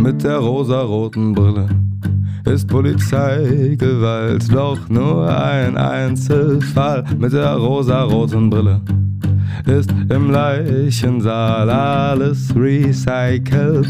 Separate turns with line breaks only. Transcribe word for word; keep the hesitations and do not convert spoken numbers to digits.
mit der rosaroten Brille ist Polizeigewalt doch nur ein Einzelfall. Mit der rosaroten Brille ist im Leichensaal alles recycelt.